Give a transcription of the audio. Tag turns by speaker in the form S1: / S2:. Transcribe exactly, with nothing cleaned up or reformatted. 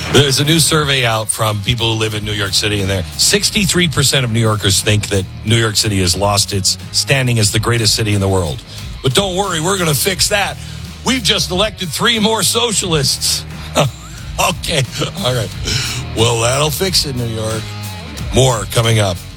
S1: There's a new survey out from people who live in New York City, and there sixty-three percent of New Yorkers think that New York City has lost its standing as the greatest city in the world. But don't worry, we're going to fix that. We've just elected three more socialists. Okay, all right. Well, that'll fix it, New York. More coming up.